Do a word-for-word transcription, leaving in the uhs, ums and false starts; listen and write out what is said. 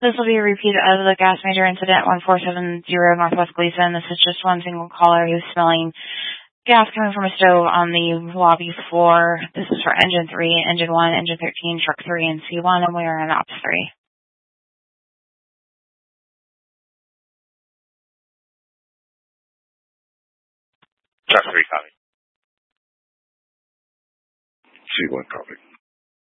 This will be a repeat of the gas major incident one four seven zero Northwest Gleason. This is just one single caller who's smelling gas coming from a stove on the lobby floor. This is for engine three, engine one, engine thirteen, truck three, and C one, and we are in ops three. Truck three, copy. C one, copy.